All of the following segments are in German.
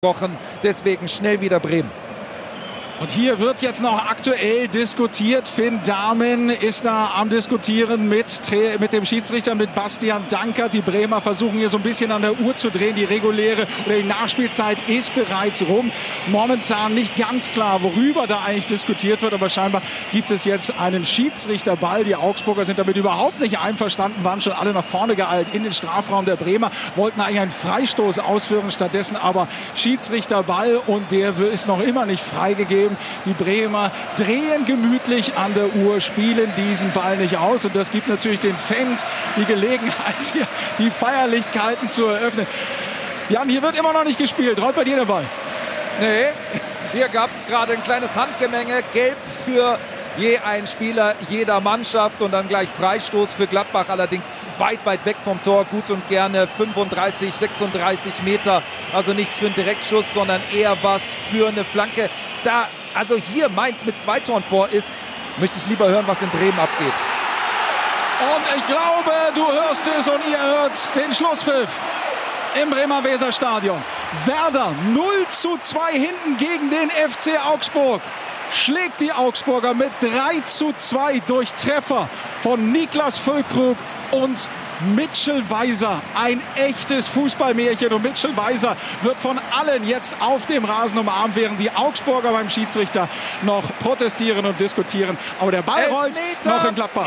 Wochen, deswegen schnell wieder Bremen. Und hier wird jetzt noch aktuell diskutiert. Finn Dahmen ist da am Diskutieren mit dem Schiedsrichter, mit Bastian Dankert. Die Bremer versuchen hier so ein bisschen an der Uhr zu drehen. Die reguläre oder die Nachspielzeit ist bereits rum. Momentan nicht ganz klar, worüber da eigentlich diskutiert wird. Aber scheinbar gibt es jetzt einen Schiedsrichterball. Die Augsburger sind damit überhaupt nicht einverstanden, waren schon alle nach vorne geeilt in den Strafraum der Bremer. Wollten eigentlich einen Freistoß ausführen, stattdessen aber Schiedsrichterball. Und der ist noch immer nicht freigegeben. Die Bremer drehen gemütlich an der Uhr, spielen diesen Ball nicht aus. Und das gibt natürlich den Fans die Gelegenheit, hier die Feierlichkeiten zu eröffnen. Jan, hier wird immer noch nicht gespielt. Rollt bei dir der Ball? Nee, hier gab es gerade ein kleines Handgemenge. Gelb für je einen Spieler jeder Mannschaft und dann gleich Freistoß für Gladbach. Allerdings weit weg vom Tor. Gut und gerne 35, 36 Meter. Also nichts für einen Direktschuss, sondern eher was für eine Flanke. Da also hier Mainz mit 2 Toren vor ist, möchte ich lieber hören, was in Bremen abgeht. Und ich glaube, du hörst es und ihr hört den Schlusspfiff im Bremer Weserstadion. Werder 0:2 hinten gegen den FC Augsburg. Schlägt die Augsburger mit 3:2 durch Treffer von Niklas Füllkrug und Mitchell Weiser. Ein echtes Fußballmärchen. Und Mitchell Weiser wird von allen jetzt auf dem Rasen umarmt, während die Augsburger beim Schiedsrichter noch protestieren und diskutieren. Aber der Ball rollt noch in Gladbach.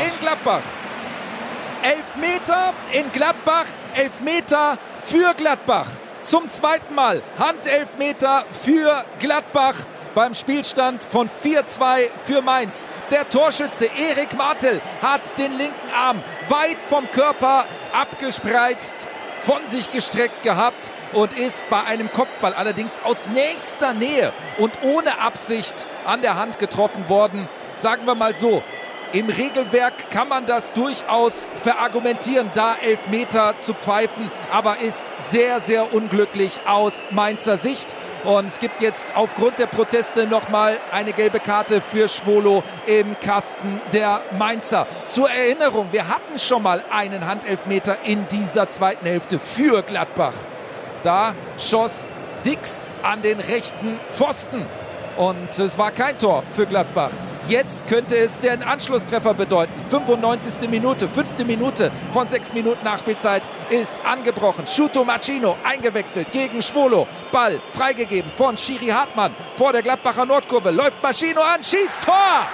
Elfmeter in Gladbach. Elfmeter für Gladbach. Zum zweiten Mal Handelfmeter für Gladbach. Beim Spielstand von 4:2 für Mainz. Der Torschütze Erik Martel hat den linken Arm weit vom Körper abgespreizt, von sich gestreckt gehabt und ist bei einem Kopfball allerdings aus nächster Nähe und ohne Absicht an der Hand getroffen worden. Sagen wir mal so, im Regelwerk kann man das durchaus verargumentieren, da Elfmeter zu pfeifen, aber ist sehr, sehr unglücklich aus Mainzer Sicht. Und es gibt jetzt aufgrund der Proteste nochmal eine gelbe Karte für Schwolo im Kasten der Mainzer. Zur Erinnerung, wir hatten schon mal einen Handelfmeter in dieser zweiten Hälfte für Gladbach. Da schoss Dix an den rechten Pfosten und es war kein Tor für Gladbach. Jetzt könnte es den Anschlusstreffer bedeuten. 95. Minute, 5. Minute von 6 Minuten Nachspielzeit ist angebrochen. Shuto Machino eingewechselt gegen Schwolo. Ball freigegeben von Schiri Hartmann vor der Gladbacher Nordkurve. Läuft Machino an, schießt Tor!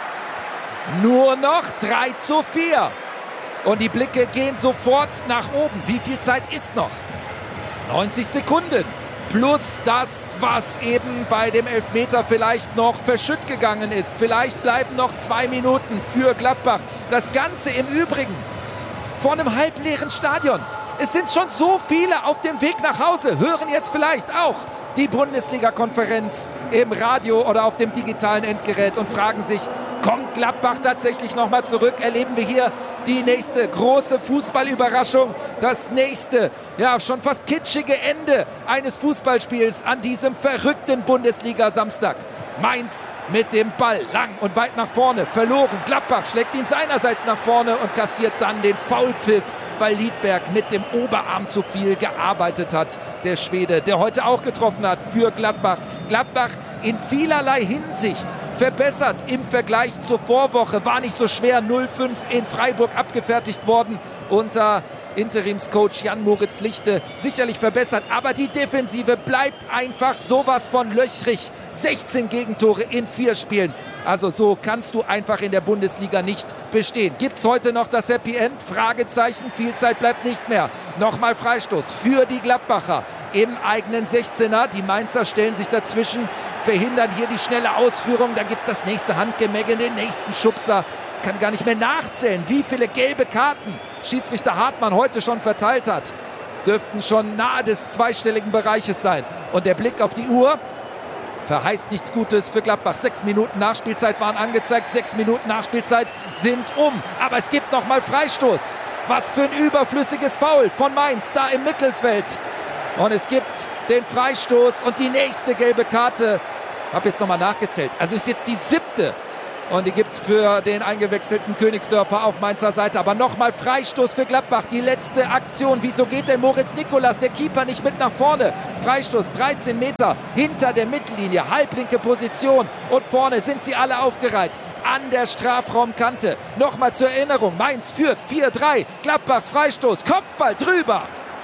Nur noch 3:4. Und die Blicke gehen sofort nach oben. Wie viel Zeit ist noch? 90 Sekunden. Plus das, was eben bei dem Elfmeter vielleicht noch verschütt gegangen ist. Vielleicht bleiben noch 2 Minuten für Gladbach. Das Ganze im Übrigen vor einem halbleeren Stadion. Es sind schon so viele auf dem Weg nach Hause. Hören jetzt vielleicht auch die Bundesliga-Konferenz im Radio oder auf dem digitalen Endgerät und fragen sich, kommt Gladbach tatsächlich nochmal zurück? Erleben wir hier die nächste große Fußballüberraschung. Das nächste, ja schon fast kitschige Ende eines Fußballspiels an diesem verrückten Bundesliga-Samstag. Mainz mit dem Ball lang und weit nach vorne verloren. Gladbach schlägt ihn seinerseits nach vorne und kassiert dann den Foulpfiff, weil Liedberg mit dem Oberarm zu viel gearbeitet hat. Der Schwede, der heute auch getroffen hat für Gladbach. Gladbach in vielerlei Hinsicht verbessert im Vergleich zur Vorwoche. War nicht so schwer, 0:5 in Freiburg abgefertigt worden unter Interimscoach Jan-Moritz Lichte. Sicherlich verbessert, aber die Defensive bleibt einfach sowas von löchrig. 16 Gegentore in 4 Spielen. Also so kannst du einfach in der Bundesliga nicht bestehen. Gibt es heute noch das Happy End? Fragezeichen, viel Zeit bleibt nicht mehr. Nochmal Freistoß für die Gladbacher im eigenen 16er. Die Mainzer stellen sich dazwischen, verhindern hier die schnelle Ausführung. Dann gibt es das nächste Handgemenge, den nächsten Schubser. Kann gar nicht mehr nachzählen, wie viele gelbe Karten Schiedsrichter Hartmann heute schon verteilt hat. Dürften schon nahe des zweistelligen Bereiches sein. Und der Blick auf die Uhr verheißt nichts Gutes für Gladbach. 6 Minuten Nachspielzeit waren angezeigt. 6 Minuten Nachspielzeit sind um. Aber es gibt nochmal Freistoß. Was für ein überflüssiges Foul von Mainz da im Mittelfeld. Und es gibt den Freistoß und die nächste gelbe Karte. Ich habe jetzt nochmal nachgezählt. Also ist jetzt die 7. Und die gibt es für den eingewechselten Königsdörfer auf Mainzer Seite. Aber nochmal Freistoß für Gladbach. Die letzte Aktion. Wieso geht denn Moritz Nicolas, der Keeper, nicht mit nach vorne? Freistoß 13 Meter hinter der Mittellinie. Halblinke Position. Und vorne sind sie alle aufgereiht. An der Strafraumkante. Nochmal zur Erinnerung. Mainz führt 4-3. Gladbachs Freistoß. Kopfball drüber.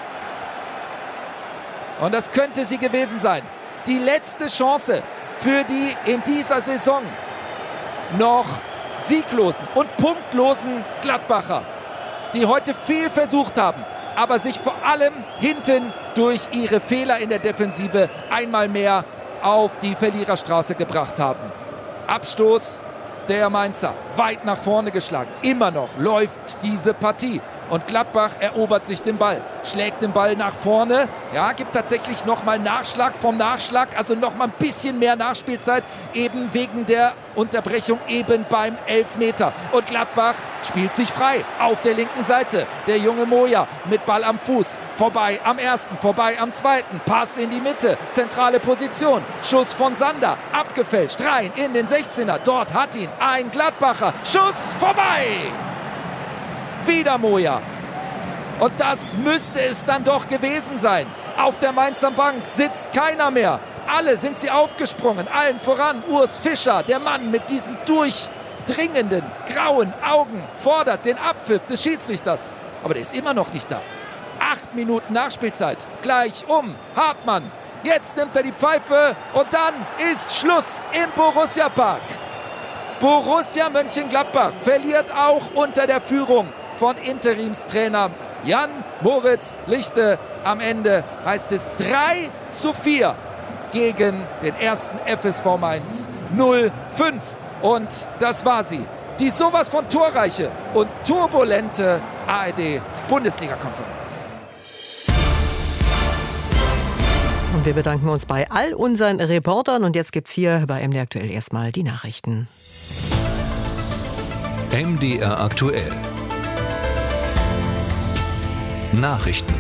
Und das könnte sie gewesen sein. Die letzte Chance für die in dieser Saison noch sieglosen und punktlosen Gladbacher, die heute viel versucht haben, aber sich vor allem hinten durch ihre Fehler in der Defensive einmal mehr auf die Verliererstraße gebracht haben. Abstoß der Mainzer, weit nach vorne geschlagen. Immer noch läuft diese Partie. Und Gladbach erobert sich den Ball, schlägt den Ball nach vorne. Ja, gibt tatsächlich nochmal Nachschlag vom Nachschlag, also nochmal ein bisschen mehr Nachspielzeit, eben wegen der Unterbrechung eben beim Elfmeter. Und Gladbach spielt sich frei auf der linken Seite. Der junge Moja mit Ball am Fuß, vorbei am ersten, vorbei am zweiten. Pass in die Mitte, zentrale Position. Schuss von Sander, abgefälscht, rein in den 16er. Dort hat ihn ein Gladbacher. Schuss vorbei! Wieder Moja. Und das müsste es dann doch gewesen sein. Auf der Mainzer Bank sitzt keiner mehr. Alle sind sie aufgesprungen. Allen voran Urs Fischer, der Mann mit diesen durchdringenden grauen Augen, fordert den Abpfiff des Schiedsrichters. Aber der ist immer noch nicht da. 8 Minuten Nachspielzeit. Gleich um. Hartmann. Jetzt nimmt er die Pfeife und dann ist Schluss im Borussia-Park. Borussia Mönchengladbach verliert auch unter der Führung von Interimstrainer Jan-Moritz Lichte. Am Ende heißt es 3-4 gegen den ersten FSV Mainz 05. Und das war sie. Die sowas von torreiche und turbulente ARD-Bundesliga-Konferenz. Und wir bedanken uns bei all unseren Reportern. Und jetzt gibt's hier bei MDR Aktuell erstmal die Nachrichten. MDR Aktuell. Nachrichten.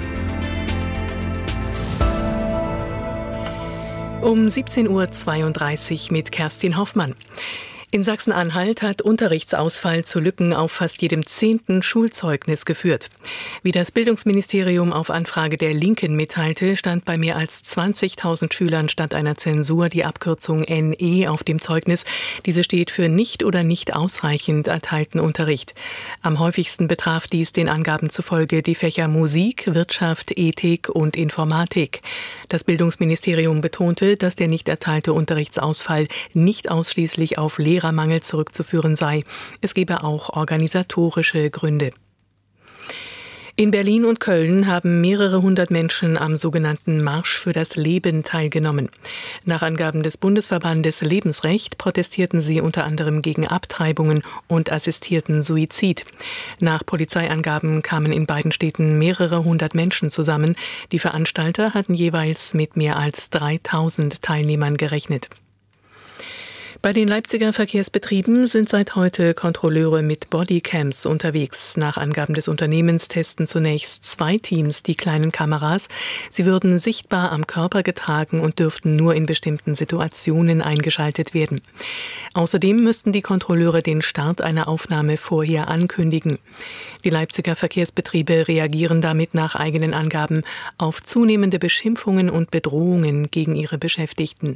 Um 17:32 Uhr mit Kerstin Hoffmann. In Sachsen-Anhalt hat Unterrichtsausfall zu Lücken auf fast jedem 10. Schulzeugnis geführt. Wie das Bildungsministerium auf Anfrage der Linken mitteilte, stand bei mehr als 20.000 Schülern statt einer Zensur die Abkürzung NE auf dem Zeugnis. Diese steht für nicht oder nicht ausreichend erteilten Unterricht. Am häufigsten betraf dies den Angaben zufolge die Fächer Musik, Wirtschaft, Ethik und Informatik. Das Bildungsministerium betonte, dass der nicht erteilte Unterrichtsausfall nicht ausschließlich auf Lehrermangel zurückzuführen sei. Es gebe auch organisatorische Gründe. In Berlin und Köln haben mehrere hundert Menschen am sogenannten Marsch für das Leben teilgenommen. Nach Angaben des Bundesverbandes Lebensrecht protestierten sie unter anderem gegen Abtreibungen und assistierten Suizid. Nach Polizeiangaben kamen in beiden Städten mehrere hundert Menschen zusammen. Die Veranstalter hatten jeweils mit mehr als 3.000 Teilnehmern gerechnet. Bei den Leipziger Verkehrsbetrieben sind seit heute Kontrolleure mit Bodycams unterwegs. Nach Angaben des Unternehmens testen zunächst 2 Teams die kleinen Kameras. Sie würden sichtbar am Körper getragen und dürften nur in bestimmten Situationen eingeschaltet werden. Außerdem müssten die Kontrolleure den Start einer Aufnahme vorher ankündigen. Die Leipziger Verkehrsbetriebe reagieren damit nach eigenen Angaben auf zunehmende Beschimpfungen und Bedrohungen gegen ihre Beschäftigten.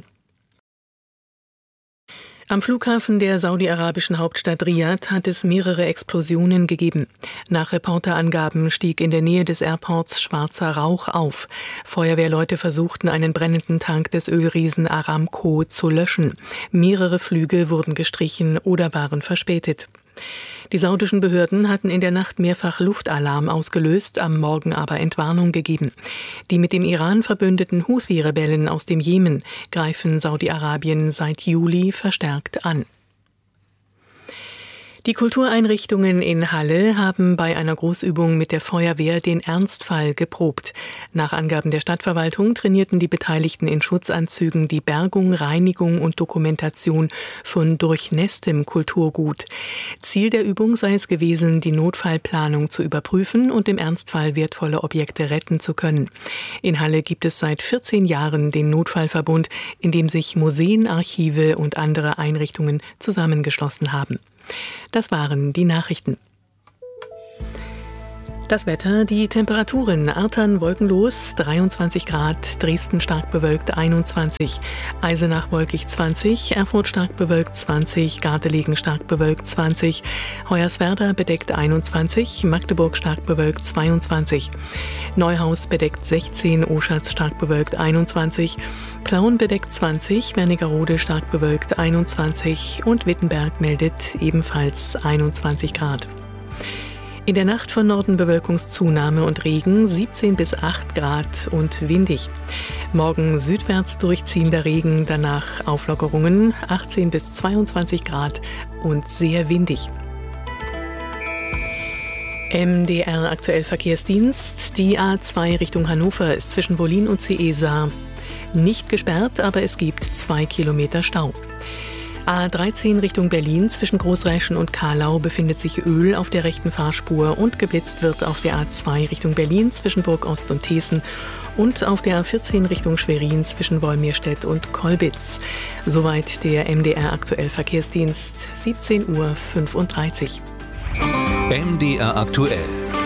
Am Flughafen der saudi-arabischen Hauptstadt Riad hat es mehrere Explosionen gegeben. Nach Reporterangaben stieg in der Nähe des Airports schwarzer Rauch auf. Feuerwehrleute versuchten, einen brennenden Tank des Ölriesen Aramco zu löschen. Mehrere Flüge wurden gestrichen oder waren verspätet. Die saudischen Behörden hatten in der Nacht mehrfach Luftalarm ausgelöst, am Morgen aber Entwarnung gegeben. Die mit dem Iran verbündeten Houthi-Rebellen aus dem Jemen greifen Saudi-Arabien seit Juli verstärkt an. Die Kultureinrichtungen in Halle haben bei einer Großübung mit der Feuerwehr den Ernstfall geprobt. Nach Angaben der Stadtverwaltung trainierten die Beteiligten in Schutzanzügen die Bergung, Reinigung und Dokumentation von durchnässtem Kulturgut. Ziel der Übung sei es gewesen, die Notfallplanung zu überprüfen und im Ernstfall wertvolle Objekte retten zu können. In Halle gibt es seit 14 Jahren den Notfallverbund, in dem sich Museen, Archive und andere Einrichtungen zusammengeschlossen haben. Das waren die Nachrichten. Das Wetter, die Temperaturen: Artern wolkenlos 23 Grad, Dresden stark bewölkt 21, Eisenach wolkig 20, Erfurt stark bewölkt 20, Gardelegen stark bewölkt 20, Hoyerswerda bedeckt 21, Magdeburg stark bewölkt 22, Neuhaus bedeckt 16, Oschatz stark bewölkt 21, Plauen bedeckt 20, Wernigerode stark bewölkt 21 und Wittenberg meldet ebenfalls 21 Grad. In der Nacht von Norden Bewölkungszunahme und Regen, 17 bis 8 Grad und windig. Morgen südwärts durchziehender Regen, danach Auflockerungen, 18 bis 22 Grad und sehr windig. MDR aktuell Verkehrsdienst. Die A2 Richtung Hannover ist zwischen Wollin und Ciesa nicht gesperrt, aber es gibt 2 Kilometer Stau. A13 Richtung Berlin zwischen Großräschen und Kahlau befindet sich Öl auf der rechten Fahrspur und geblitzt wird auf der A2 Richtung Berlin zwischen Burgost und Thesen und auf der A14 Richtung Schwerin zwischen Wolmirstedt und Kolbitz. Soweit der MDR aktuell Verkehrsdienst, 17:35 Uhr. MDR aktuell.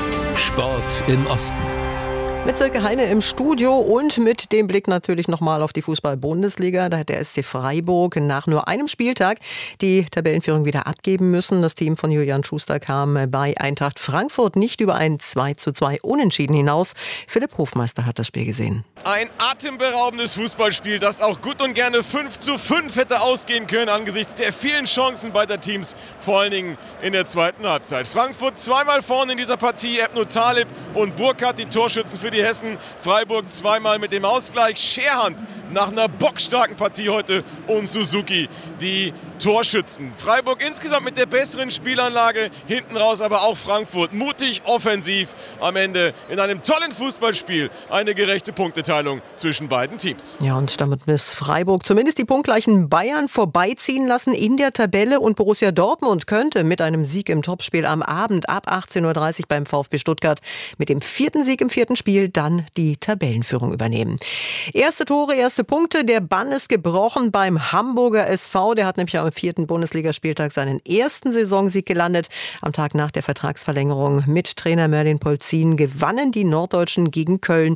Sport im Osten. Mit Silke Heine im Studio und mit dem Blick natürlich nochmal auf die Fußball-Bundesliga. Da hat der SC Freiburg nach nur einem Spieltag die Tabellenführung wieder abgeben müssen. Das Team von Julian Schuster kam bei Eintracht Frankfurt nicht über ein 2:2 Unentschieden hinaus. Philipp Hofmeister hat das Spiel gesehen. Ein atemberaubendes Fußballspiel, das auch gut und gerne 5:5 hätte ausgehen können angesichts der vielen Chancen beider Teams, vor allen Dingen in der zweiten Halbzeit. Frankfurt zweimal vorne in dieser Partie, Ebno Talib und Burkhardt die Torschützen für die Hessen. Freiburg zweimal mit dem Ausgleich. Scherhand nach einer bockstarken Partie heute und Suzuki die Torschützen. Freiburg insgesamt mit der besseren Spielanlage, hinten raus aber auch Frankfurt mutig, offensiv, am Ende in einem tollen Fußballspiel eine gerechte Punkteteilung zwischen beiden Teams. Ja, und damit muss Freiburg zumindest die punktgleichen Bayern vorbeiziehen lassen in der Tabelle und Borussia Dortmund könnte mit einem Sieg im Topspiel am Abend ab 18:30 Uhr beim VfB Stuttgart mit dem 4. Sieg im 4. Spiel dann die Tabellenführung übernehmen. Erste Tore, erste Punkte. Der Bann ist gebrochen beim Hamburger SV. Der hat nämlich am 4. Bundesligaspieltag seinen ersten Saisonsieg gelandet. Am Tag nach der Vertragsverlängerung mit Trainer Merlin Polzin gewannen die Norddeutschen gegen Köln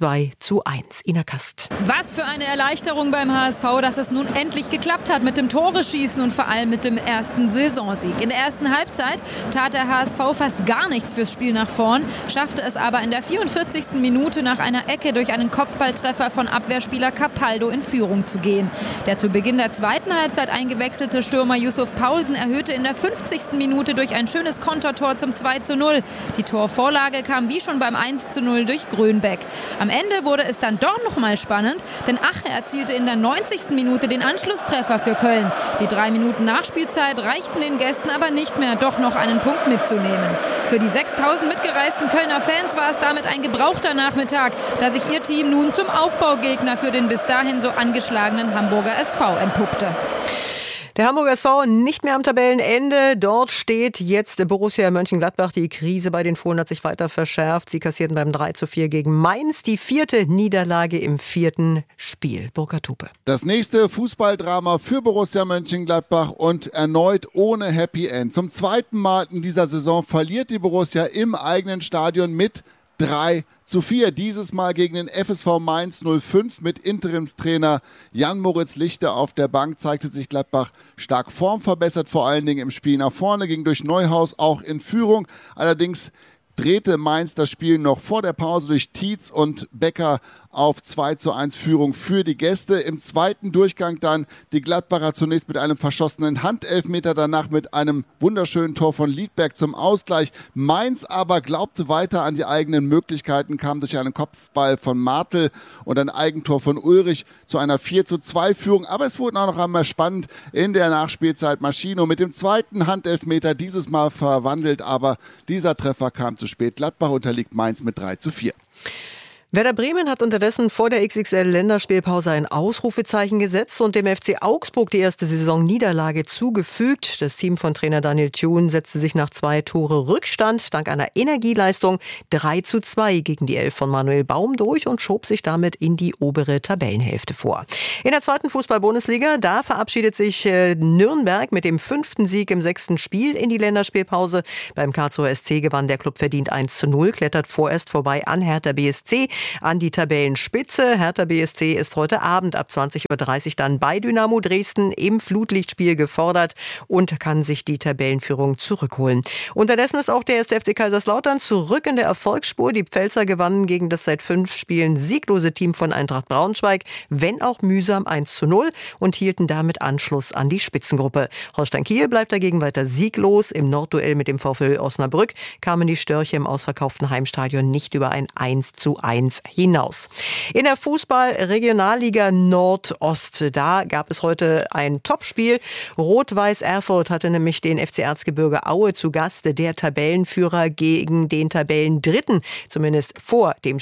2:1. Ina Kast. Was für eine Erleichterung beim HSV, dass es nun endlich geklappt hat mit dem Tore-Schießen und vor allem mit dem ersten Saisonsieg. In der ersten Halbzeit tat der HSV fast gar nichts fürs Spiel nach vorn, schaffte es aber in der 44. Minute nach einer Ecke durch einen Kopfballtreffer von Abwehrspieler Capaldo in Führung zu gehen. Der zu Beginn der zweiten Halbzeit eingewechselte Stürmer Yusuf Paulsen erhöhte in der 50. Minute durch ein schönes Kontertor zum 2:0. Die Torvorlage kam wie schon beim 1:0 durch Grönbeck. Am Ende wurde es dann doch noch mal spannend, denn Ache erzielte in der 90. Minute den Anschlusstreffer für Köln. Die 3 Minuten Nachspielzeit reichten den Gästen aber nicht mehr, doch noch einen Punkt mitzunehmen. Für die 6.000 mitgereisten Kölner Fans war es damit ein gebrauchter Nachmittag, da sich ihr Team nun zum Aufbaugegner für den bis dahin so angeschlagenen Hamburger SV entpuppte. Der Hamburger SV nicht mehr am Tabellenende. Dort steht jetzt Borussia Mönchengladbach. Die Krise bei den Fohlen hat sich weiter verschärft. Sie kassierten beim 3:4 gegen Mainz die 4. Niederlage im 4. Spiel. Burkhard Hupe. Das nächste Fußballdrama für Borussia Mönchengladbach und erneut ohne Happy End. Zum zweiten Mal in dieser Saison verliert die Borussia im eigenen Stadion mit 3:4. Dieses Mal gegen den FSV Mainz 05 mit Interimstrainer Jan-Moritz Lichter auf der Bank zeigte sich Gladbach stark formverbessert, vor allen Dingen im Spiel nach vorne, ging durch Neuhaus auch in Führung. Allerdings drehte Mainz das Spiel noch vor der Pause durch Tietz und Becker auf 2:1 Führung für die Gäste. Im zweiten Durchgang dann die Gladbacher zunächst mit einem verschossenen Handelfmeter, danach mit einem wunderschönen Tor von Liedberg zum Ausgleich. Mainz aber glaubte weiter an die eigenen Möglichkeiten, kam durch einen Kopfball von Martel und ein Eigentor von Ulrich zu einer 4:2 Führung. Aber es wurde auch noch einmal spannend in der Nachspielzeit. Maschino mit dem zweiten Handelfmeter, dieses Mal verwandelt, aber dieser Treffer kam zu spät. Gladbach unterliegt Mainz mit 3:4. Werder Bremen hat unterdessen vor der XXL-Länderspielpause ein Ausrufezeichen gesetzt und dem FC Augsburg die erste Saisonniederlage zugefügt. Das Team von Trainer Daniel Thun setzte sich nach 2 Tore Rückstand dank einer Energieleistung 3:2 gegen die Elf von Manuel Baum durch und schob sich damit in die obere Tabellenhälfte vor. In der zweiten Fußball-Bundesliga, da verabschiedet sich Nürnberg mit dem 5. Sieg im 6. Spiel in die Länderspielpause. Beim Karlsruher SC gewann der Club verdient 1:0, klettert vorerst vorbei an Hertha BSC. An die Tabellenspitze. Hertha BSC ist heute Abend ab 20:30 Uhr dann bei Dynamo Dresden im Flutlichtspiel gefordert und kann sich die Tabellenführung zurückholen. Unterdessen ist auch der 1. FC Kaiserslautern zurück in der Erfolgsspur. Die Pfälzer gewannen gegen das seit 5 Spielen sieglose Team von Eintracht Braunschweig, wenn auch mühsam 1:0 und hielten damit Anschluss an die Spitzengruppe. Holstein Kiel bleibt dagegen weiter sieglos. Im Nordduell mit dem VfL Osnabrück kamen die Störche im ausverkauften Heimstadion nicht über ein 1:1 hinaus. In der Fußball-Regionalliga Nordost, da gab es heute ein Topspiel. Rot-Weiß Erfurt hatte nämlich den FC Erzgebirge Aue zu Gast, der Tabellenführer gegen den Tabellendritten, zumindest vor dem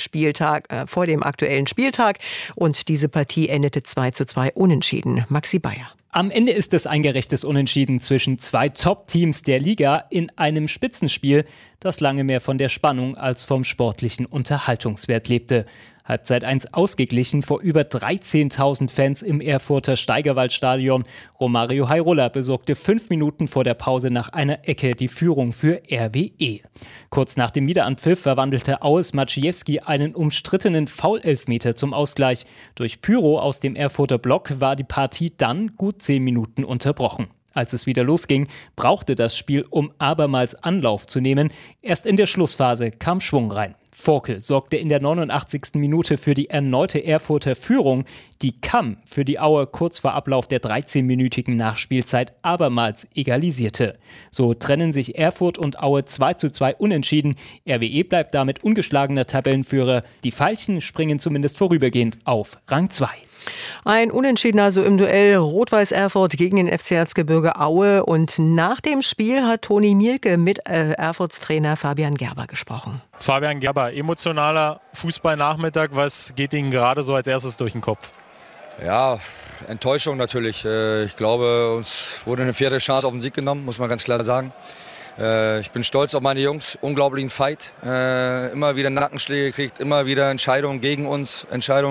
aktuellen Spieltag. Und diese Partie endete 2:2 unentschieden. Maxi Bayer. Am Ende ist es ein gerechtes Unentschieden zwischen 2 Top-Teams der Liga in einem Spitzenspiel, das lange mehr von der Spannung als vom sportlichen Unterhaltungswert lebte. Halbzeit 1 ausgeglichen vor über 13.000 Fans im Erfurter Steigerwaldstadion. Romario Hairola besorgte 5 Minuten vor der Pause nach einer Ecke die Führung für RWE. Kurz nach dem Wiederanpfiff verwandelte Aues Maciejewski einen umstrittenen Foul-Elfmeter zum Ausgleich. Durch Pyro aus dem Erfurter Block war die Partie dann gut 10 Minuten unterbrochen. Als es wieder losging, brauchte das Spiel, um abermals Anlauf zu nehmen. Erst in der Schlussphase kam Schwung rein. Vorkel sorgte in der 89. Minute für die erneute Erfurter Führung. Die kam für die Auer kurz vor Ablauf der 13-minütigen Nachspielzeit abermals egalisierte. So trennen sich Erfurt und Aue 2:2 unentschieden. RWE bleibt damit ungeschlagener Tabellenführer. Die Veilchen springen zumindest vorübergehend auf Rang 2. Ein Unentschieden also im Duell Rot-Weiß Erfurt gegen den FC Erzgebirge Aue. Und nach dem Spiel hat Toni Mielke mit Erfurts Trainer Fabian Gerber gesprochen. Fabian Gerber, emotionaler Fußballnachmittag. Was geht Ihnen gerade so als erstes durch den Kopf? Ja, Enttäuschung natürlich. Ich glaube, uns wurde eine 4. Chance auf den Sieg genommen, muss man ganz klar sagen. Ich bin stolz auf meine Jungs, unglaublichen Fight, immer wieder Nackenschläge gekriegt, immer wieder Entscheidungen gegen uns,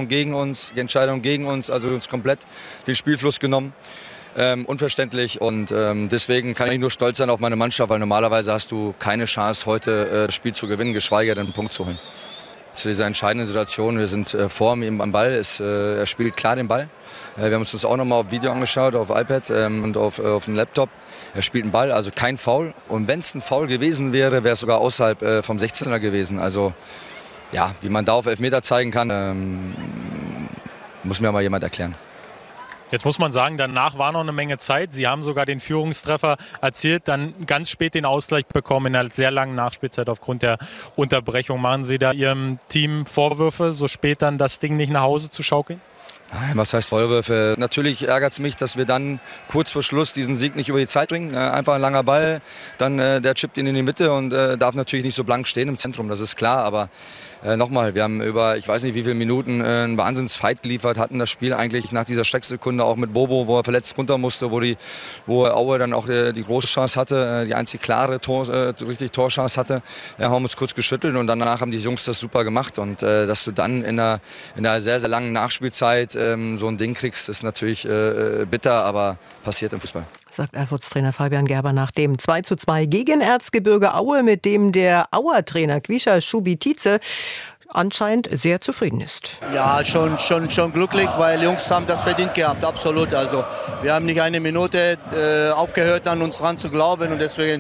also uns komplett den Spielfluss genommen. Unverständlich und deswegen kann ich nur stolz sein auf meine Mannschaft, weil normalerweise hast du keine Chance, heute das Spiel zu gewinnen, geschweige denn einen Punkt zu holen. Zu dieser entscheidenden Situation, wir sind vor ihm am Ball, er spielt klar den Ball. Wir haben uns das auch nochmal auf Video angeschaut, auf iPad und auf dem Laptop. Er spielt einen Ball, also kein Foul. Und wenn es ein Foul gewesen wäre, wäre es sogar außerhalb vom 16er gewesen. Also ja, wie man da auf Elfmeter zeigen kann, muss mir mal jemand erklären. Jetzt muss man sagen, danach war noch eine Menge Zeit. Sie haben sogar den Führungstreffer erzielt, dann ganz spät den Ausgleich bekommen in einer sehr langen Nachspielzeit aufgrund der Unterbrechung. Machen Sie da Ihrem Team Vorwürfe, so spät dann das Ding nicht nach Hause zu schaukeln? Was heißt Vorwürfe? Natürlich ärgert es mich, dass wir dann kurz vor Schluss diesen Sieg nicht über die Zeit bringen. Einfach ein langer Ball, dann der chippt ihn in die Mitte und darf natürlich nicht so blank stehen im Zentrum, das ist klar. Aber nochmal, wir haben über, ich weiß nicht wie viele Minuten, einen Wahnsinnsfight geliefert, hatten das Spiel eigentlich nach dieser Schrecksekunde auch mit Bobo, wo er verletzt runter musste, wo Aue dann auch die große Chance hatte, die einzig klare Torchance hatte. Wir haben uns kurz geschüttelt und danach haben die Jungs das super gemacht. Und dass du dann in einer sehr, sehr langen Nachspielzeit so ein Ding kriegst, ist natürlich bitter, aber passiert im Fußball. Sagt Erfurts Trainer Fabian Gerber nach dem 2:2 gegen Erzgebirge Aue, mit dem der Auer Trainer Quisha Schubitice anscheinend sehr zufrieden ist. Ja, schon glücklich, weil die Jungs haben das verdient gehabt, absolut. Also wir haben nicht eine Minute aufgehört, an uns dran zu glauben und deswegen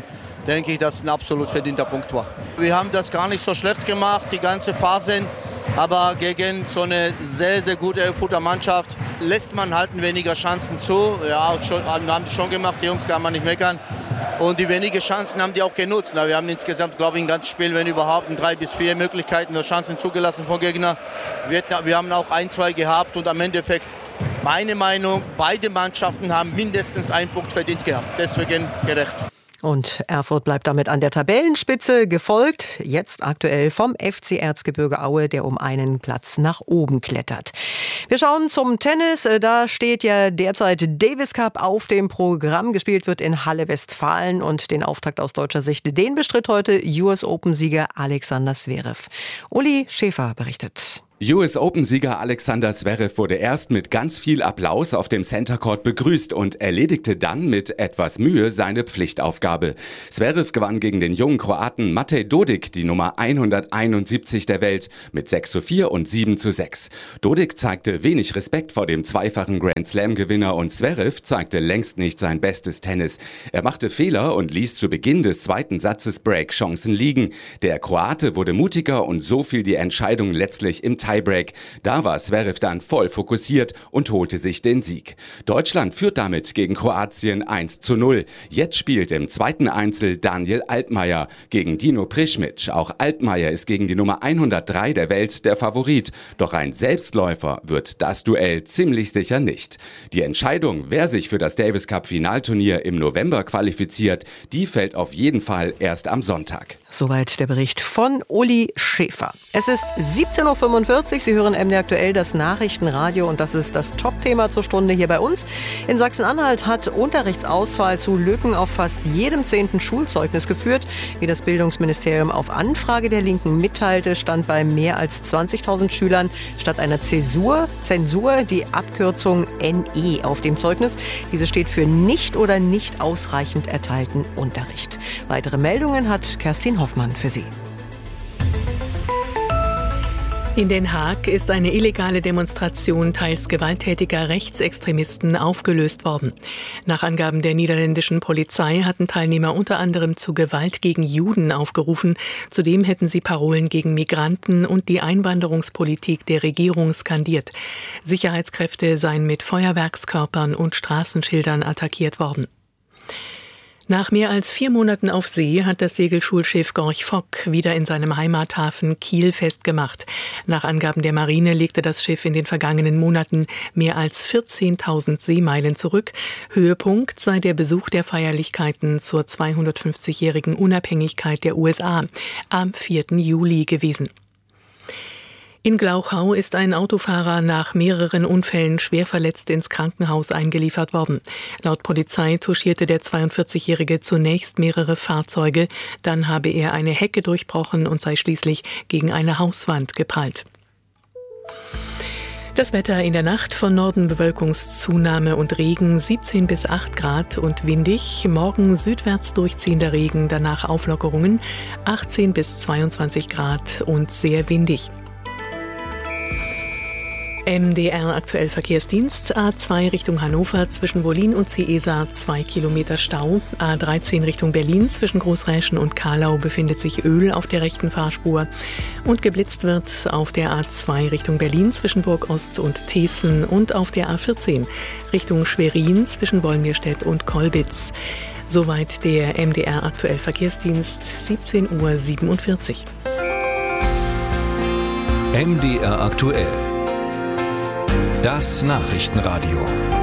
denke ich, dass es ein absolut verdienter Punkt war. Wir haben das gar nicht so schlecht gemacht, die ganze Phase. Aber gegen so eine sehr, sehr gute Erfurter Mannschaft lässt man halt weniger Chancen zu. Ja, haben die schon gemacht, die Jungs kann man nicht meckern. Und die wenigen Chancen haben die auch genutzt. Wir haben insgesamt, glaube ich, ein ganzes Spiel, wenn überhaupt, 3 bis 4 Möglichkeiten oder Chancen zugelassen vom Gegner. Wir haben auch 1, 2 gehabt und am Endeffekt, meine Meinung, beide Mannschaften haben mindestens einen Punkt verdient gehabt. Deswegen gerecht. Und Erfurt bleibt damit an der Tabellenspitze, gefolgt jetzt aktuell vom FC Erzgebirge Aue, der um einen Platz nach oben klettert. Wir schauen zum Tennis. Da steht ja derzeit Davis Cup auf dem Programm. Gespielt wird in Halle Westfalen und den Auftakt aus deutscher Sicht, den bestritt heute US Open-Sieger Alexander Zverev. Uli Schäfer berichtet. US Open-Sieger Alexander Zverev wurde erst mit ganz viel Applaus auf dem Center Court begrüßt und erledigte dann mit etwas Mühe seine Pflichtaufgabe. Zverev gewann gegen den jungen Kroaten Matej Dodik, die Nummer 171 der Welt, mit 6:4 und 7:6. Dodik zeigte wenig Respekt vor dem zweifachen Grand Slam-Gewinner und Zverev zeigte längst nicht sein bestes Tennis. Er machte Fehler und ließ zu Beginn des zweiten Satzes Break-Chancen liegen. Der Kroate wurde mutiger und so fiel die Entscheidung letztlich im Tiebreak. Da war Zverev dann voll fokussiert und holte sich den Sieg. Deutschland führt damit gegen Kroatien 1:0. Jetzt spielt im zweiten Einzel Daniel Altmaier gegen Dino Prischmic. Auch Altmaier ist gegen die Nummer 103 der Welt der Favorit. Doch ein Selbstläufer wird das Duell ziemlich sicher nicht. Die Entscheidung, wer sich für das Davis Cup Finalturnier im November qualifiziert, die fällt auf jeden Fall erst am Sonntag. Soweit der Bericht von Uli Schäfer. Es ist 17:45 Uhr. Sie hören MD aktuell, das Nachrichtenradio, und das ist das Top-Thema zur Stunde hier bei uns. In Sachsen-Anhalt hat Unterrichtsausfall zu Lücken auf fast jedem 10. Schulzeugnis geführt. Wie das Bildungsministerium auf Anfrage der Linken mitteilte, stand bei mehr als 20.000 Schülern statt einer Zäsur die Abkürzung NE auf dem Zeugnis. Diese steht für nicht oder nicht ausreichend erteilten Unterricht. Weitere Meldungen hat Kerstin Hoffmann für Sie. In Den Haag ist eine illegale Demonstration teils gewalttätiger Rechtsextremisten aufgelöst worden. Nach Angaben der niederländischen Polizei hatten Teilnehmer unter anderem zu Gewalt gegen Juden aufgerufen. Zudem hätten sie Parolen gegen Migranten und die Einwanderungspolitik der Regierung skandiert. Sicherheitskräfte seien mit Feuerwerkskörpern und Straßenschildern attackiert worden. Nach mehr als 4 Monaten auf See hat das Segelschulschiff Gorch Fock wieder in seinem Heimathafen Kiel festgemacht. Nach Angaben der Marine legte das Schiff in den vergangenen Monaten mehr als 14.000 Seemeilen zurück. Höhepunkt sei der Besuch der Feierlichkeiten zur 250-jährigen Unabhängigkeit der USA am 4. Juli gewesen. In Glauchau ist ein Autofahrer nach mehreren Unfällen schwer verletzt ins Krankenhaus eingeliefert worden. Laut Polizei touchierte der 42-Jährige zunächst mehrere Fahrzeuge, dann habe er eine Hecke durchbrochen und sei schließlich gegen eine Hauswand geprallt. Das Wetter in der Nacht: von Norden Bewölkungszunahme und Regen, 17 bis 8 Grad und windig. Morgen südwärts durchziehender Regen, danach Auflockerungen, 18 bis 22 Grad und sehr windig. MDR aktuell Verkehrsdienst. A2 Richtung Hannover zwischen Wollin und Ciesa 2 Kilometer Stau. A13 Richtung Berlin zwischen Großräschen und Kahlau befindet sich Öl auf der rechten Fahrspur. Und geblitzt wird auf der A2 Richtung Berlin zwischen Burgost und Teessen und auf der A14 Richtung Schwerin zwischen Wolmirstedt und Kolbitz. Soweit der MDR aktuell Verkehrsdienst, 17:47 Uhr. MDR aktuell. Das Nachrichtenradio.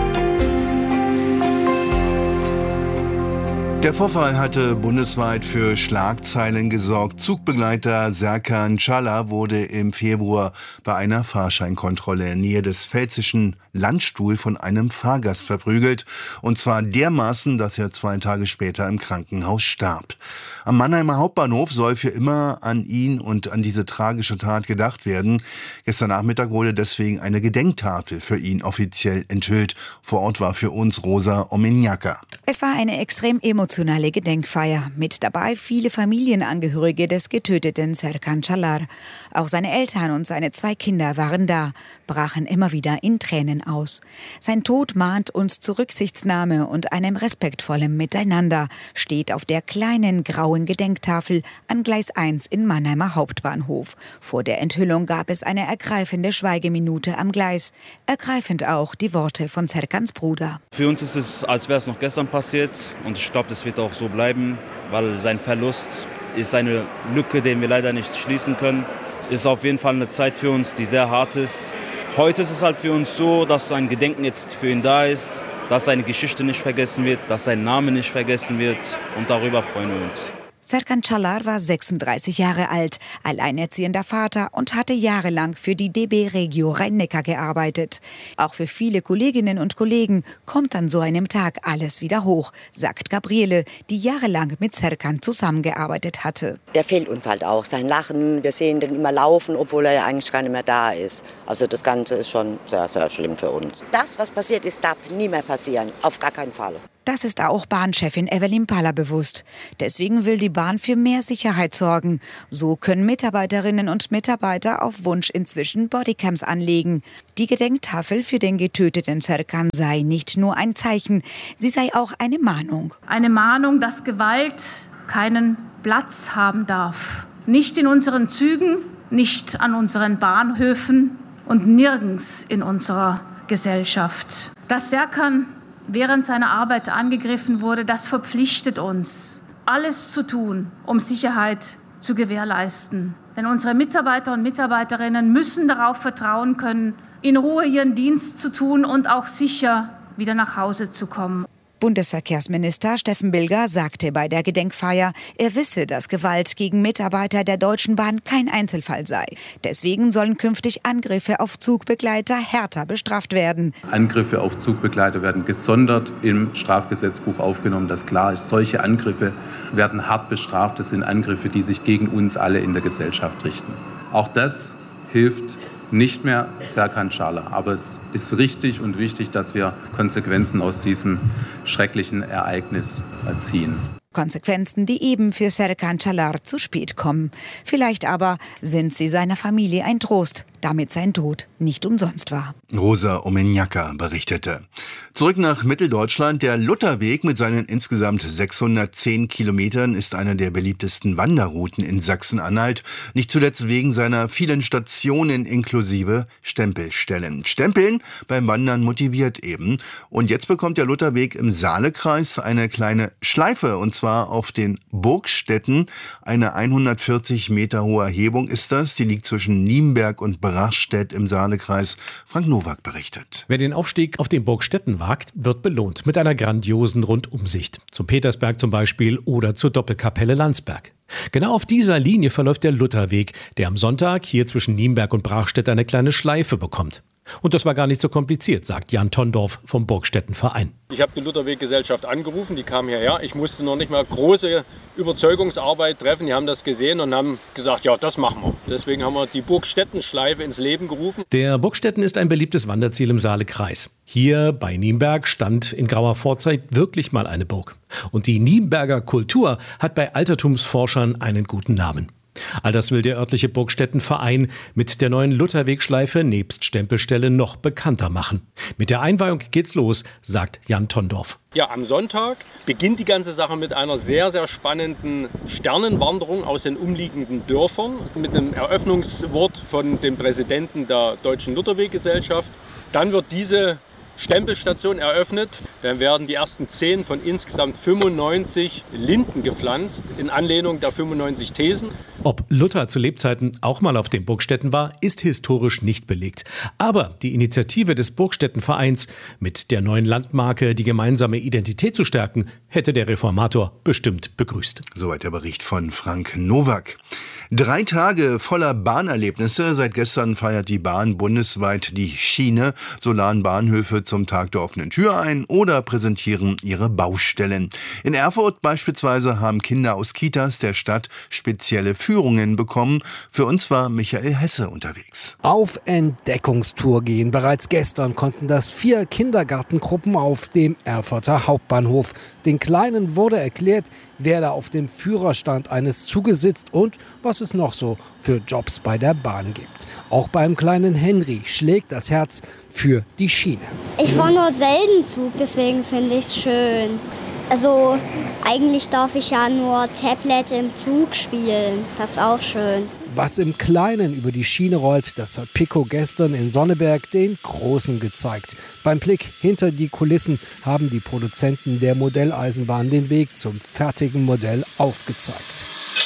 Der Vorfall hatte bundesweit für Schlagzeilen gesorgt. Zugbegleiter Serkan Çala wurde im Februar bei einer Fahrscheinkontrolle in Nähe des Pfälzischen Landstuhl von einem Fahrgast verprügelt. Und zwar dermaßen, dass er 2 Tage später im Krankenhaus starb. Am Mannheimer Hauptbahnhof soll für immer an ihn und an diese tragische Tat gedacht werden. Gestern Nachmittag wurde deswegen eine Gedenktafel für ihn offiziell enthüllt. Vor Ort war für uns Rosa Omenjaka. Es war eine extrem emotionale Gedenkfeier. Mit dabei viele Familienangehörige des getöteten Serkan Çalar. Auch seine Eltern und seine 2 Kinder waren da. brachen immer wieder in Tränen aus. Sein Tod mahnt uns zu Rücksichtnahme und einem respektvollen Miteinander, steht auf der kleinen grauen Gedenktafel an Gleis 1 in Mannheimer Hauptbahnhof. Vor der Enthüllung gab es eine ergreifende Schweigeminute am Gleis. Ergreifend auch die Worte von Serkans Bruder. Für uns ist es, als wäre es noch gestern passiert, und ich glaube, das wird auch so bleiben, weil sein Verlust ist eine Lücke, die wir leider nicht schließen können. Ist auf jeden Fall eine Zeit für uns, die sehr hart ist. Heute ist es halt für uns so, dass ein Gedenken jetzt für ihn da ist, dass seine Geschichte nicht vergessen wird, dass sein Name nicht vergessen wird, und darüber freuen wir uns. Serkan Çalar war 36 Jahre alt, alleinerziehender Vater und hatte jahrelang für die DB Regio Rhein-Neckar gearbeitet. Auch für viele Kolleginnen und Kollegen kommt an so einem Tag alles wieder hoch, sagt Gabriele, die jahrelang mit Serkan zusammengearbeitet hatte. Der fehlt uns halt auch, sein Lachen. Wir sehen den immer laufen, obwohl er ja eigentlich gar nicht mehr da ist. Also das Ganze ist schon sehr, sehr schlimm für uns. Das, was passiert ist, darf nie mehr passieren, auf gar keinen Fall. Das ist auch Bahnchefin Evelyn Paller bewusst. Deswegen will die Bahn für mehr Sicherheit sorgen. So können Mitarbeiterinnen und Mitarbeiter auf Wunsch inzwischen Bodycams anlegen. Die Gedenktafel für den getöteten Serkan sei nicht nur ein Zeichen, sie sei auch eine Mahnung. Eine Mahnung, dass Gewalt keinen Platz haben darf. Nicht in unseren Zügen, nicht an unseren Bahnhöfen und nirgends in unserer Gesellschaft. Dass Serkan während seiner Arbeit angegriffen wurde, das verpflichtet uns, alles zu tun, um Sicherheit zu gewährleisten. Denn unsere Mitarbeiter und Mitarbeiterinnen müssen darauf vertrauen können, in Ruhe ihren Dienst zu tun und auch sicher wieder nach Hause zu kommen. Bundesverkehrsminister Steffen Bilger sagte bei der Gedenkfeier, er wisse, dass Gewalt gegen Mitarbeiter der Deutschen Bahn kein Einzelfall sei. Deswegen sollen künftig Angriffe auf Zugbegleiter härter bestraft werden. Angriffe auf Zugbegleiter werden gesondert im Strafgesetzbuch aufgenommen, dass klar ist, solche Angriffe werden hart bestraft. Das sind Angriffe, die sich gegen uns alle in der Gesellschaft richten. Auch das hilft nicht mehr Serkan Çalar. Aber es ist richtig und wichtig, dass wir Konsequenzen aus diesem schrecklichen Ereignis ziehen. Konsequenzen, die eben für Serkan Çalar zu spät kommen. Vielleicht aber sind sie seiner Familie ein Trost, damit sein Tod nicht umsonst war. Rosa Omenjaka berichtete. Zurück nach Mitteldeutschland. Der Lutherweg mit seinen insgesamt 610 Kilometern ist eine der beliebtesten Wanderrouten in Sachsen-Anhalt. Nicht zuletzt wegen seiner vielen Stationen inklusive Stempelstellen. Stempeln beim Wandern motiviert eben. Und jetzt bekommt der Lutherweg im Saalekreis eine kleine Schleife, und zwar auf den Burgstätten. Eine 140 Meter hohe Erhebung ist das. Die liegt zwischen Nienberg und Brachstedt im Saalekreis. Frank Nowak berichtet. Wer den Aufstieg auf den Burgstätten wagt, wird belohnt mit einer grandiosen Rundumsicht. Zum Petersberg zum Beispiel oder zur Doppelkapelle Landsberg. Genau auf dieser Linie verläuft der Lutherweg, der am Sonntag hier zwischen Nienberg und Brachstedt eine kleine Schleife bekommt. Und das war gar nicht so kompliziert, sagt Jan Tondorf vom Burgstettenverein. Ich habe die Lutherweg-Gesellschaft angerufen, die kam hierher. Ich musste noch nicht mal große Überzeugungsarbeit treffen. Die haben das gesehen und haben gesagt, ja, das machen wir. Deswegen haben wir die Burgstettenschleife ins Leben gerufen. Der Burgstetten ist ein beliebtes Wanderziel im Saalekreis. Hier bei Nienberg stand in grauer Vorzeit wirklich mal eine Burg. Und die Nienberger Kultur hat bei Altertumsforschern einen guten Namen. All das will der örtliche Burgstettenverein mit der neuen Lutherwegschleife nebst Stempelstelle noch bekannter machen. Mit der Einweihung geht's los, sagt Jan Tondorf. Ja, am Sonntag beginnt die ganze Sache mit einer sehr, sehr spannenden Sternenwanderung aus den umliegenden Dörfern mit einem Eröffnungswort von dem Präsidenten der Deutschen Lutherweggesellschaft. Dann wird diese Stempelstation eröffnet. Dann werden die ersten 10 von insgesamt 95 Linden gepflanzt, in Anlehnung der 95 Thesen. Ob Luther zu Lebzeiten auch mal auf den Burgstätten war, ist historisch nicht belegt. Aber die Initiative des Burgstettenvereins, mit der neuen Landmarke die gemeinsame Identität zu stärken, hätte der Reformator bestimmt begrüßt. Soweit der Bericht von Frank Nowak. 3 Tage voller Bahnerlebnisse. Seit gestern feiert die Bahn bundesweit die Schiene. So laden Bahnhöfe zum Tag der offenen Tür ein oder präsentieren ihre Baustellen. In Erfurt beispielsweise haben Kinder aus Kitas der Stadt spezielle Führungen bekommen. Für uns war Michael Hesse unterwegs. Auf Entdeckungstour gehen. Bereits gestern konnten das 4 Kindergartengruppen auf dem Erfurter Hauptbahnhof den Kleinen wurde erklärt, wer da auf dem Führerstand eines Zuges sitzt und was es noch so für Jobs bei der Bahn gibt. Auch beim kleinen Henry schlägt das Herz für die Schiene. Ich fahre nur selten Zug, deswegen finde ich es schön. Also eigentlich darf ich ja nur Tablet im Zug spielen. Das ist auch schön. Was im Kleinen über die Schiene rollt, das hat Pico gestern in Sonneberg den Großen gezeigt. Beim Blick hinter die Kulissen haben die Produzenten der Modelleisenbahn den Weg zum fertigen Modell aufgezeigt.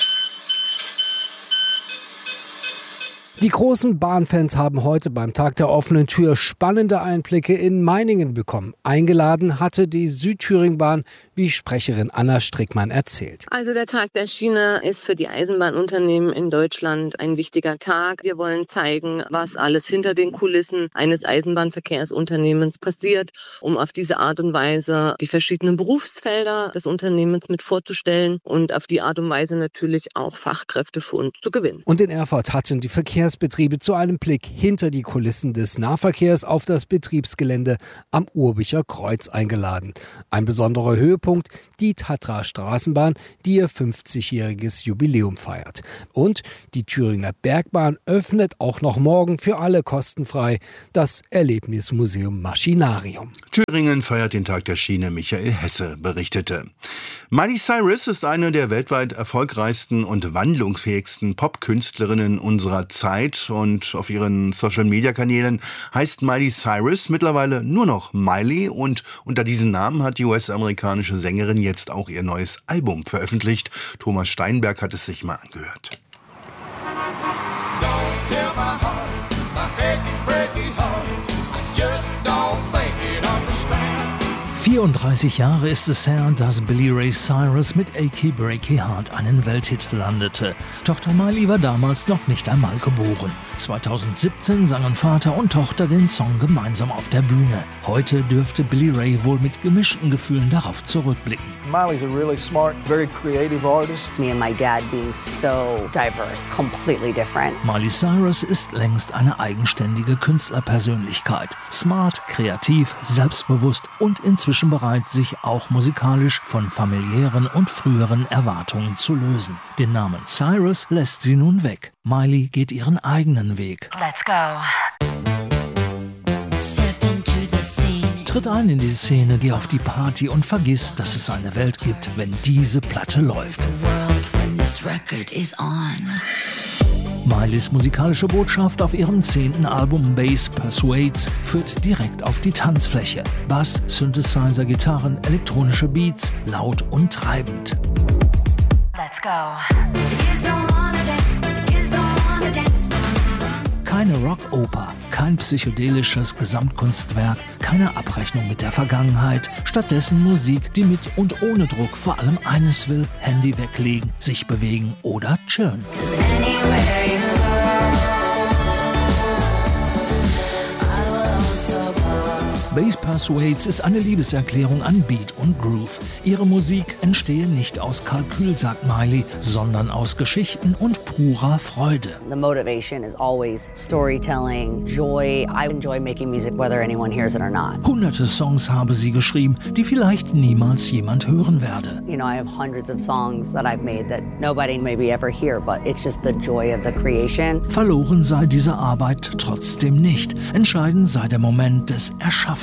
Die großen Bahnfans haben heute beim Tag der offenen Tür spannende Einblicke in Meiningen bekommen. Eingeladen hatte die Südthüringbahn, wie Sprecherin Anna Strickmann erzählt. Also der Tag der Schiene ist für die Eisenbahnunternehmen in Deutschland ein wichtiger Tag. Wir wollen zeigen, was alles hinter den Kulissen eines Eisenbahnverkehrsunternehmens passiert, um auf diese Art und Weise die verschiedenen Berufsfelder des Unternehmens mit vorzustellen und auf die Art und Weise natürlich auch Fachkräfte für uns zu gewinnen. Und in Erfurt hatten die Verkehrsbetriebe zu einem Blick hinter die Kulissen des Nahverkehrs auf das Betriebsgelände am Urbicher Kreuz eingeladen. Ein besonderer Höhepunkt, die Tatra-Straßenbahn, die ihr 50-jähriges Jubiläum feiert. Und die Thüringer Bergbahn öffnet auch noch morgen für alle kostenfrei das Erlebnismuseum Maschinarium. Thüringen feiert den Tag der Schiene, Michael Hesse berichtete. Miley Cyrus ist eine der weltweit erfolgreichsten und wandlungsfähigsten Popkünstlerinnen unserer Zeit und auf ihren Social-Media-Kanälen heißt Miley Cyrus mittlerweile nur noch Miley und unter diesem Namen hat die US-amerikanische Sängerin jetzt auch ihr neues Album veröffentlicht. Thomas Steinberg hat es sich mal angehört. 34 Jahre ist es her, dass Billy Ray Cyrus mit Achy Breaky Heart einen Welthit landete. Tochter Miley war damals noch nicht einmal geboren. 2017 sangen Vater und Tochter den Song gemeinsam auf der Bühne. Heute dürfte Billy Ray wohl mit gemischten Gefühlen darauf zurückblicken. Miley's a really smart, very creative artist. Me and my dad being so diverse, completely different. Miley Cyrus ist längst eine eigenständige Künstlerpersönlichkeit. Smart, kreativ, selbstbewusst und inzwischen bereit, sich auch musikalisch von familiären und früheren Erwartungen zu lösen. Den Namen Cyrus lässt sie nun weg. Miley geht ihren eigenen Weg. Let's go. Step into the scene. Tritt ein in die Szene, geh auf die Party und vergiss, dass es eine Welt gibt, wenn diese Platte läuft. Mileys musikalische Botschaft auf ihrem 10. Album Bass Persuades führt direkt auf die Tanzfläche. Bass, Synthesizer, Gitarren, elektronische Beats, laut und treibend. Let's go. Keine Rockoper, kein psychedelisches Gesamtkunstwerk, keine Abrechnung mit der Vergangenheit, stattdessen Musik, die mit und ohne Druck vor allem eines will: Handy weglegen, sich bewegen oder chillen. Bass Persuades ist eine Liebeserklärung an Beat und Groove. Ihre Musik entstehe nicht aus Kalkül, sagt Miley, sondern aus Geschichten und purer Freude. The motivation is always storytelling, joy. I enjoy making music whether anyone hears it or not. Hunderte Songs habe sie geschrieben, die vielleicht niemals jemand hören werde. You know, I have hundreds of songs that I've made that nobody maybe ever hear, but it's just the joy of the creation. Verloren sei diese Arbeit trotzdem nicht. Entscheidend sei der Moment des Erschaffens.